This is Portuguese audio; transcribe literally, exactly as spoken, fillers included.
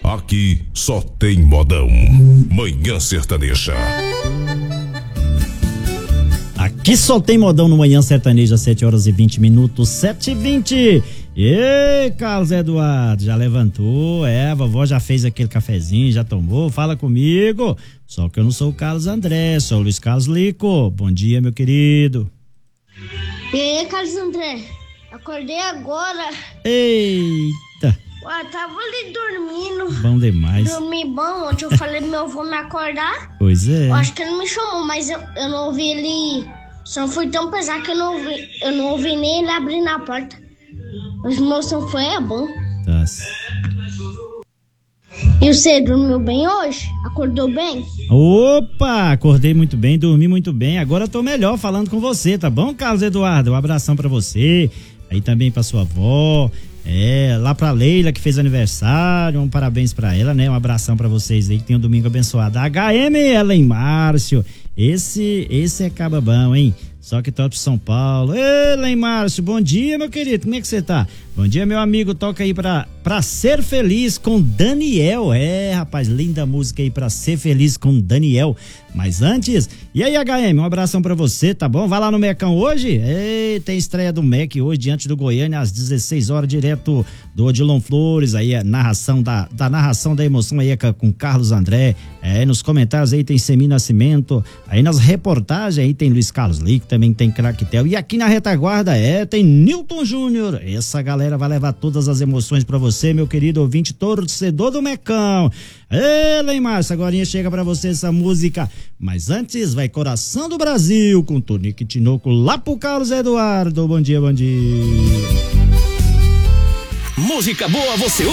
Aqui só tem modão. Manhã Sertaneja. Aqui só tem modão no Manhã Sertaneja, sete horas e vinte minutos, sete e vinte. Ei, Carlos Eduardo, já levantou? É, a vovó já fez aquele cafezinho, já tomou? Fala comigo. Só que eu não sou o Carlos André, sou o Luiz Carlos Lico. Bom dia, meu querido. E aí, Carlos André? Acordei agora. Eita. Ué, tava ali dormindo. Bom demais. Dormi bom. Ontem eu falei pro meu avô me acordar. Pois é. Eu acho que ele me chamou, mas eu, eu não ouvi ele. Só foi tão pesado que eu não ouvi, eu não ouvi nem ele abrir na porta. Mas o meu som foi é bom. Tá. E você dormiu bem hoje? Acordou bem? Opa, acordei muito bem, dormi muito bem. Agora eu tô melhor falando com você, tá bom, Carlos Eduardo? Um abração pra você, aí também pra sua avó. É, lá pra Leila que fez aniversário, um parabéns pra ela, né? Um abração pra vocês aí que tem um domingo abençoado. H M Ellen Márcio, esse, esse é cababão, hein? Só que top São Paulo. Ellen Márcio, bom dia, meu querido, como é que você tá? Bom dia, meu amigo, toca aí pra, pra Ser Feliz com Daniel. É, rapaz, linda música aí pra Ser Feliz com Daniel. Mas antes, e aí, H M, um abração pra você, tá bom? Vai lá no Mecão hoje? Ei, tem estreia do Mec hoje, diante do Goiânia, às dezesseis horas, direto do Odilon Flores, aí a narração da, da narração da emoção aí com Carlos André, é, nos comentários aí tem Semi Nascimento, aí nas reportagens aí tem Luiz Carlos Lico, também tem Craquetel, e aqui na retaguarda, é, tem Nilton Júnior. Essa galera vai levar todas as emoções pra você, meu querido ouvinte, torcedor do Mecão. Ei, Márcio, agora chega pra você essa música. Mas antes, vai Coração do Brasil com Tonico e Tinoco lá pro Carlos Eduardo. Bom dia, bom dia. Música boa, você